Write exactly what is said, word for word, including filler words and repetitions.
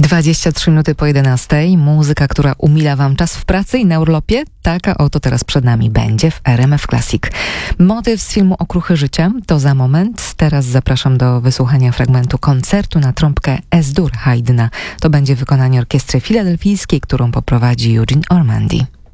dwadzieścia trzy minuty po jedenastej. Muzyka, która umila wam czas w pracy i na urlopie. Taka oto teraz przed nami będzie w R M F Classic. Motyw z filmu Okruchy życia to za moment. Teraz zapraszam do wysłuchania fragmentu koncertu na trąbkę Es-dur Haydna. To będzie wykonanie orkiestry filadelfijskiej, którą poprowadzi Eugene Ormandy.